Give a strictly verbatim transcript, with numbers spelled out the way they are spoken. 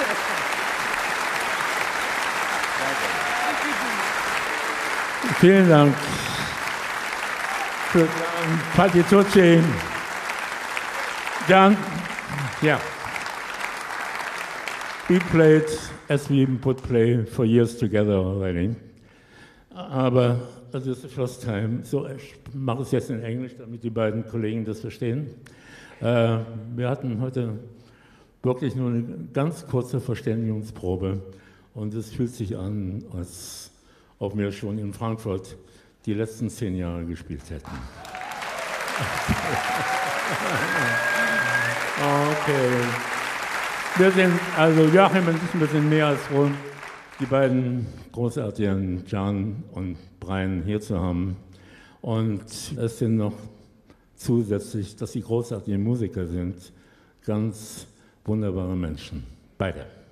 Vielen Dank für Patti Tucci. Dann, ja. We played as we would play for years together already. Aber das ist the first time. So, ich mache es jetzt in Englisch, damit die beiden Kollegen das verstehen. Äh, wir hatten heute wirklich nur eine ganz kurze Verständigungsprobe und es fühlt sich an, als ob wir schon in Frankfurt die letzten zehn Jahre gespielt hätten. Okay. Wir sind, also Joachim und ich, ein bisschen mehr als froh, die beiden großartigen Jan und Brian hier zu haben. Und es sind noch zusätzlich, dass sie großartige Musiker sind, ganz wunderbare Menschen. Beide.